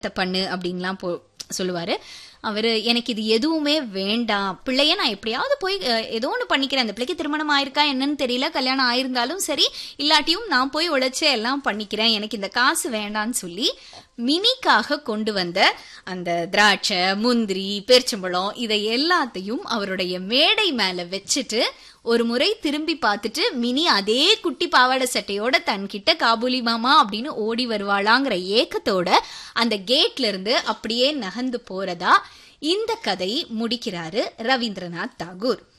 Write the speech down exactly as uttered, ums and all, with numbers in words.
பண்ணு அப்படின்லாம் போ சொல்லுவாரு அவரு. எனக்கு இது எதுவுமே வேண்டாம், பிள்ளைய நான் எப்படியாவது போய் ஏதோ ஒண்ணு பண்ணிக்கிறேன், அந்த பிள்ளைக்கு திருமணம் ஆயிருக்கா என்னன்னு தெரியல, கல்யாணம் ஆயிருந்தாலும் சரி இல்லாட்டியும் நான் போய் உழைச்சே எல்லாம் பண்ணிக்கிறேன், எனக்கு இந்த காசு வேண்டான்னு சொல்லி மினிக்காக கொண்டு வந்த அந்த திராட்சை, முந்திரி, பேர்ச்சம்பழம் இதை எல்லாத்தையும் அவருடைய மேடை மேல வச்சுட்டு ஒரு முறை திரும்பி பார்த்துட்டு மினி அதே குட்டி பாவாடை சட்டையோட தன்கிட்ட காபூலி மாமா அப்படின்னு ஓடி வருவாளாங்கிற ஏக்கத்தோட அந்த கேட்ல இருந்து அப்படியே நகர்ந்து போறதா இந்த கதை முடிக்கிறாரு ரவீந்திரநாத் தாகூர்.